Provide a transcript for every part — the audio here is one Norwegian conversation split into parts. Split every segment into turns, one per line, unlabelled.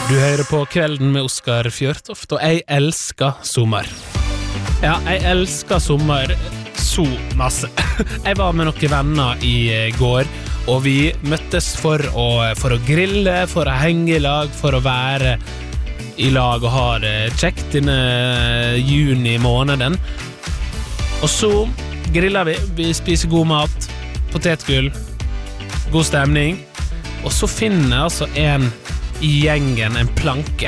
Du hører på Kvelden med Oskar Fjørtoft, og jeg elsker sommer. Ja, jeg elsker sommer så masse. Jeg var med noen venner i går, og vi møttes for å grille, for å henge i lag, for å være i lag og ha det kjekt denne juni måneden. Og så griller vi spiser god mat, potetgull, god stemning, og så finner altså en i gjengen en planke.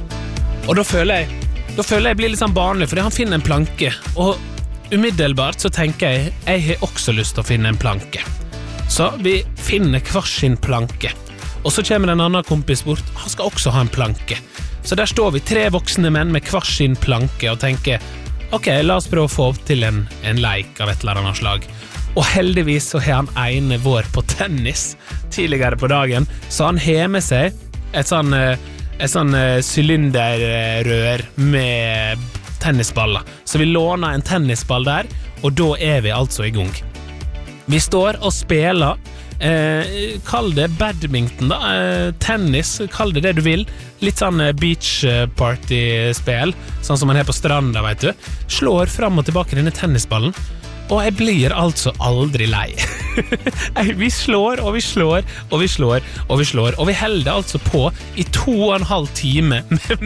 Og da føler jeg blir litt sånn barnlig, fordi han finner en planke, og umiddelbart så tenker jeg har også lyst til å finne en planke. Så vi finner hver sin planke. Og så kommer en annen kompis bort, han skal også ha en planke. Så der står vi 3 voksne menn med hver sin planke og tenker, ok, la oss prøve å få opp til en leik av et eller annet slag. Og heldigvis så har han ene vår på tennis tidligere på dagen, så han har med seg et sånn sylinderrør med tennisballer. Så vi låner en tennisball der, og da er vi altså i gang. Vi står og spiller, kall det badminton da, tennis, kall det du vil. Litt sånn beach party-spill, sånn som man har på stranda, vet du. Slår fram og tilbake denne tennisballen, og jeg blir altså aldri lei. Vi slår, og vi slår, og vi slår, og vi slår, og vi holder altså på i 2,5 timer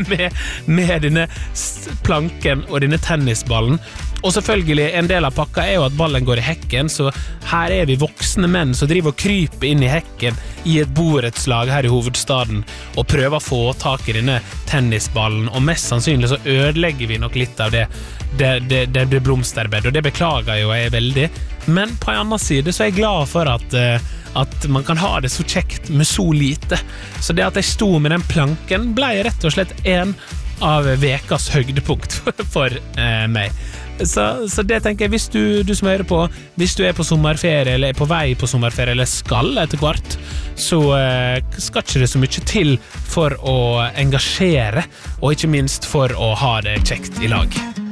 med denne planken og denne tennisballen. Og selvfølgelig, en del av pakka er jo at ballen går i hekken, så her er vi voksne menn som driver og kryper inn i hekken i et borettslag her i hovedstaden og prøver å få tak i denne tennisballen, og mest sannsynlig så ødelegger vi nok litt av det blomsterbed, og det beklager jo jeg veldig. Men på en annen side så er jeg glad for at man kan ha det så kjekt med så lite. Så det at jeg sto med den planken ble rett og slett en av vekas høydepunkt for meg. Så det tenker jeg, hvis du som hører på, hvis du er på sommerferie eller er på vei på sommerferie eller skal etter hvert, så skal ikke det så mye til for å engasjere, og ikke minst for å ha det kjekt i lag.